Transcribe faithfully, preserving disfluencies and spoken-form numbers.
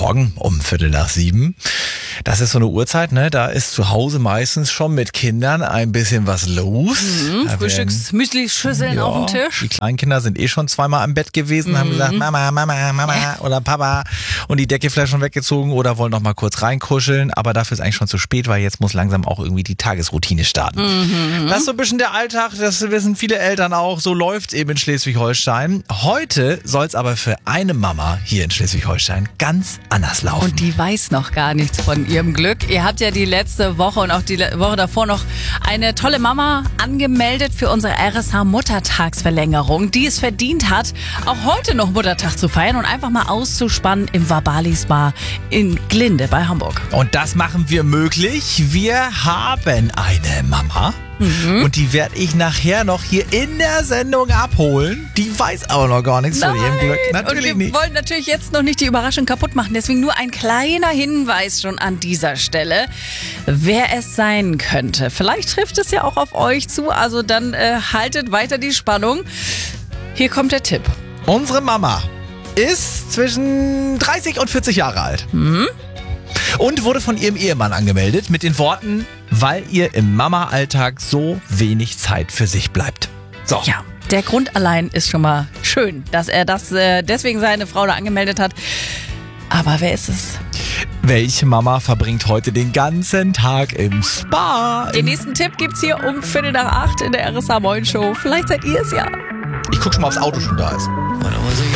Morgen um Viertel nach sieben. Das ist so eine Uhrzeit, ne? Da ist zu Hause meistens schon mit Kindern ein bisschen was los. Mhm, Frühstücks-Müsli-Schüsseln ja, auf dem Tisch. Die kleinen Kinder sind eh schon zweimal im Bett gewesen, mhm. haben gesagt, Mama, Mama, Mama ja. oder Papa und die Decke vielleicht schon weggezogen oder wollen noch mal kurz reinkuscheln. Aber dafür ist eigentlich schon zu spät, weil jetzt muss langsam auch irgendwie die Tagesroutine starten. Mhm. Das ist so ein bisschen der Alltag, das wissen viele Eltern auch. So läuft's eben in Schleswig-Holstein. Heute soll es aber für eine Mama hier in Schleswig-Holstein ganz anders laufen. Und die weiß noch gar nichts von ihrem Glück. Ihr habt ja die letzte Woche und auch die Woche davor noch eine tolle Mama angemeldet für unsere R S H-Muttertagsverlängerung, die es verdient hat, auch heute noch Muttertag zu feiern und einfach mal auszuspannen im Vabalis Bar in Glinde bei Hamburg. Und das machen wir möglich. Wir haben eine Mama. Mhm. Und die werde ich nachher noch hier in der Sendung abholen. Die weiß aber noch gar nichts Nein. von ihrem Glück. Natürlich und wir nicht. wollen natürlich jetzt noch nicht die Überraschung kaputt machen. Deswegen nur ein kleiner Hinweis schon an dieser Stelle, wer es sein könnte. Vielleicht trifft es ja auch auf euch zu. Also dann äh, haltet weiter die Spannung. Hier kommt der Tipp. Unsere Mama ist zwischen dreißig und vierzig Jahre alt. Mhm. Und wurde von ihrem Ehemann angemeldet mit den Worten, weil ihr im Mama-Alltag so wenig Zeit für sich bleibt. So. Ja, der Grund allein ist schon mal schön, dass er das äh, deswegen seine Frau da angemeldet hat. Aber wer ist es? Welche Mama verbringt heute den ganzen Tag im Spa? Den nächsten Tipp gibt's hier um Viertel nach acht in der R S H Morgen Show. Vielleicht seid ihr es ja. Ich guck schon mal, ob das Auto schon da ist.